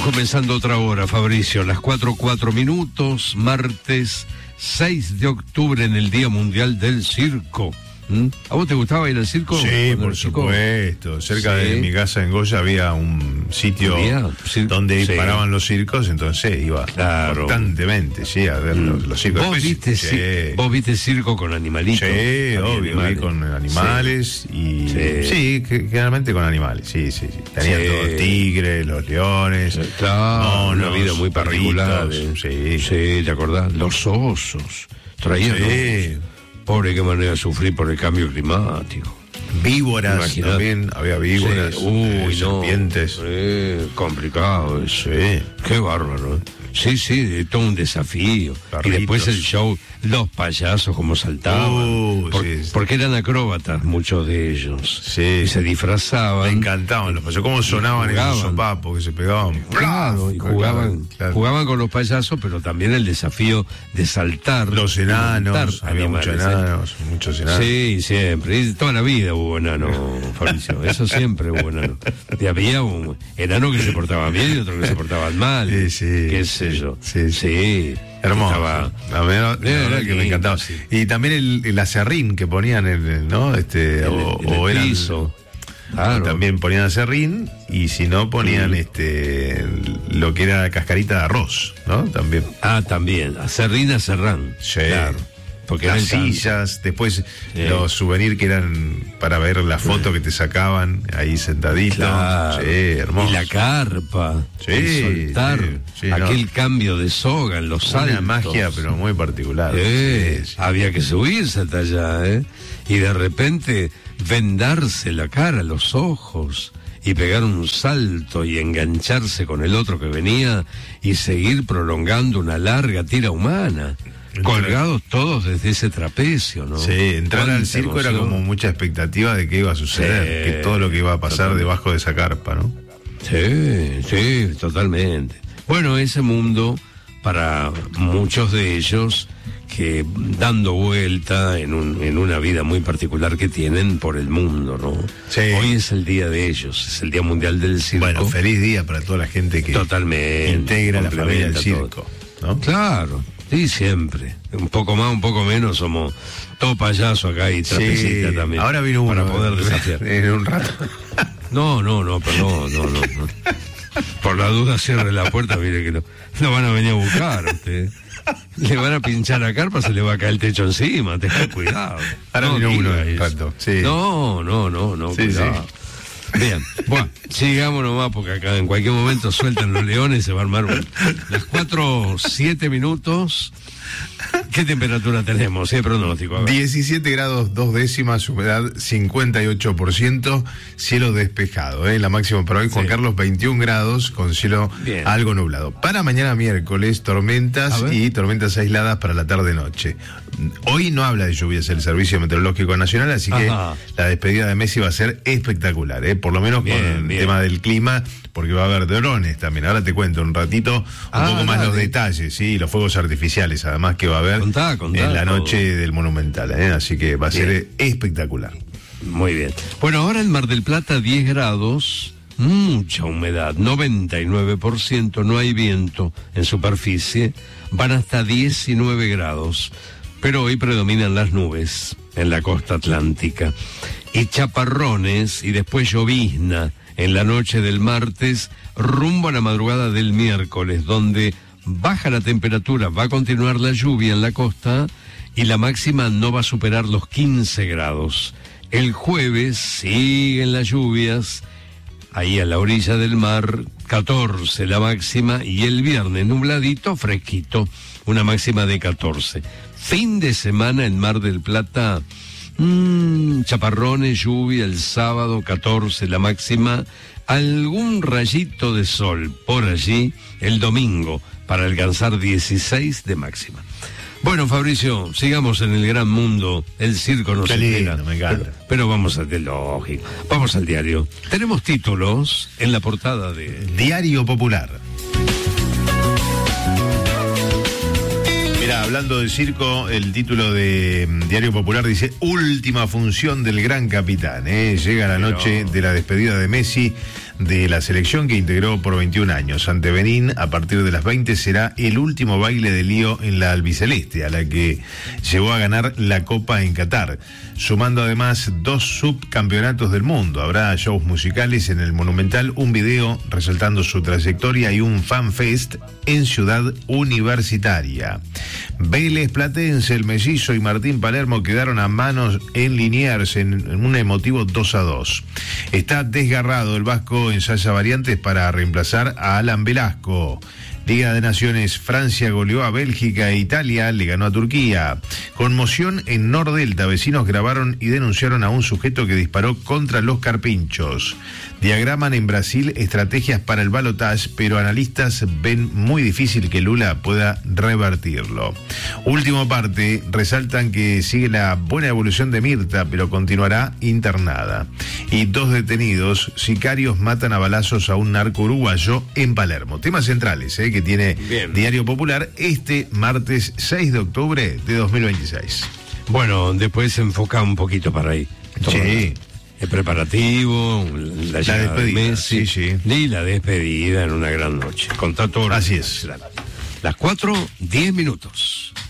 Estamos comenzando otra hora, Fabricio, las 4:04, martes 6 de octubre en el Día Mundial del Circo. ¿A vos te gustaba ir al circo? Sí, por supuesto. Cerca de mi casa en Goya había un sitio donde paraban los circos, entonces iba constantemente, a ver los circos. ¿Vos viste circo con animalitos? Sí, obvio, vi con animales y... Sí, generalmente con animales, sí. Tenían todos tigres, los leones, monos, una vida muy particular. Sí, ¿te acordás? Los osos. Traían pobre, qué manera de sufrir por el cambio climático. Víboras, también había víboras, serpientes. Complicado eso. Qué bárbaro. Sí, todo un desafío. Carritos. Y después el show, los payasos como saltaban. Porque eran acróbatas muchos de ellos. Y se disfrazaban. Me encantaban los payasos. Cómo sonaban esos sopapos que se pegaban. Claro, y jugaban con los payasos, pero también el desafío de saltar. Los enanos, había muchos enanos. Sí, siempre. Y toda la vida hubo enano, Fabricio. Eso siempre hubo enano. Y había un enano que se portaba bien y otro que se portaba mal. ¿Qué es yo? Sí. Hermoso. La verdad que me encantaba. Sí. Y también el acerrín que ponían el piso. Claro. También ponían acerrín y si no ponían lo que era la cascarita de arroz, ¿no? También. También. Acerrín, acerrán. Sí. Claro. Porque las sillas, después los souvenirs que eran para ver la foto que te sacaban ahí sentadito. Claro. Hermoso. Y la carpa. Soltar aquel cambio de soga en los saltos. Una magia, pero muy particular. Había que subirse hasta allá, y de repente vendarse la cara, los ojos, y pegar un salto y engancharse con el otro que venía y seguir prolongando una larga tira humana. Colgados todos desde ese trapecio, ¿no? Sí, entrar al circo era como mucha expectativa de qué iba a suceder, que todo lo que iba a pasar debajo de esa carpa, ¿no? Sí, totalmente. Bueno, ese mundo, para muchos de ellos, que dando vuelta en una vida muy particular que tienen por el mundo, ¿no? Sí. Hoy es el día de ellos, es el Día Mundial del Circo. Bueno, feliz día para toda la gente que integra la familia del circo, ¿no? Claro. Sí, siempre. Un poco más, un poco menos, somos todo payaso acá y trapecista también. Ahora vino uno para poder desafiar. En un rato. No, perdón, no. Por la duda cierre la puerta, mire que no van a venir a buscar a usted. Le van a pinchar la carpa, se le va a caer el techo encima, tenga cuidado. Ahora vino uno en rato. No, cuidado. Bien, bueno, sigamos nomás porque acá en cualquier momento sueltan los leones y se va a armar las 4:07. ¿Qué temperatura tenemos? ¿Sí, pronóstico? 17 grados 2 décimas, humedad 58%, cielo despejado. La máxima para hoy, Juan Carlos, 21 grados con cielo algo nublado. Para mañana miércoles, tormentas y tormentas aisladas para la tarde-noche. Hoy no habla de lluvias el Servicio Meteorológico Nacional, así que la despedida de Messi va a ser espectacular, por lo menos con el tema del clima, porque va a haber drones también. Ahora te cuento un ratito un poco más los detalles, los fuegos artificiales, además que va a haber en la noche del Monumental, así que va a ser espectacular. Muy bien. Bueno, ahora en Mar del Plata 10 grados, mucha humedad, 99%, no hay viento en superficie, van hasta 19 grados. Pero hoy predominan las nubes en la costa atlántica y chaparrones y después llovizna en la noche del martes rumbo a la madrugada del miércoles, donde baja la temperatura, va a continuar la lluvia en la costa y la máxima no va a superar los 15 grados. El jueves siguen las lluvias, ahí a la orilla del mar, 14 la máxima, y el viernes nubladito, fresquito, una máxima de 14. Fin de semana en Mar del Plata, chaparrones, lluvia el sábado, 14 la máxima, algún rayito de sol por allí el domingo para alcanzar 16 de máxima. Bueno, Fabricio, sigamos en el gran mundo, el circo nos espera. Me encanta. Pero vamos a lógico, vamos al diario. Tenemos títulos en la portada de Diario Popular. Mira, hablando de circo, el título de Diario Popular dice: última función del gran capitán. Llega la noche de la despedida de Messi. de la selección que integró por 21 años. Ante Benín, a partir de las 20 será el último baile de Lío en la albiceleste, a la que llegó a ganar la Copa en Qatar, sumando además 2 subcampeonatos del mundo. Habrá shows musicales en el Monumental, un video resaltando su trayectoria y un fanfest en Ciudad Universitaria. Vélez Platense, el Mellizo y Martín Palermo quedaron a manos en Liniers en un emotivo 2-2. Está desgarrado el vasco, ensaya variantes para reemplazar a Alan Velasco. Liga de Naciones, Francia goleó a Bélgica e Italia le ganó a Turquía. Conmoción en Nordelta, vecinos grabaron y denunciaron a un sujeto que disparó contra los carpinchos. Diagraman en Brasil estrategias para el balotaje, pero analistas ven muy difícil que Lula pueda revertirlo. Último parte, resaltan que sigue la buena evolución de Mirta, pero continuará internada. Y 2 detenidos, sicarios matan a balazos a un narco uruguayo en Palermo. Temas centrales, que tiene Bien. Diario Popular este martes 6 de octubre de 2026. Bueno, después se enfoca un poquito para ahí. Sí. El preparativo, la llegada de Messi, y la despedida en una gran noche. Con todo. Así es. Las 4:10.